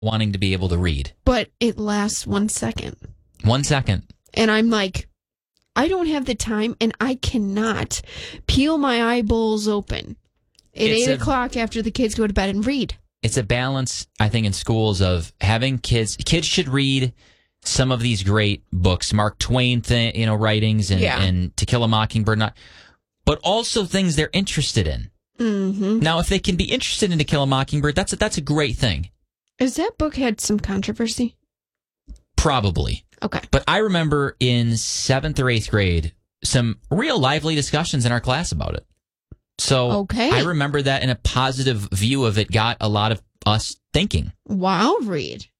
wanting to be able to read. But it lasts 1 second. 1 second. And I'm like, I don't have the time, and I cannot peel my eyeballs open at 8 o'clock after the kids go to bed and read. It's a balance, I think, in schools of having kids. Kids should read some of these great books, Mark Twain, writings, and To Kill a Mockingbird, but also things they're interested in. Mm-hmm. Now, if they can be interested in To Kill a Mockingbird, that's a great thing. Has that book had some controversy? Probably. Okay. But I remember in 7th or 8th grade, some real lively discussions in our class about it. So I remember that, and a positive view of it got a lot of us thinking. Wow, Reed.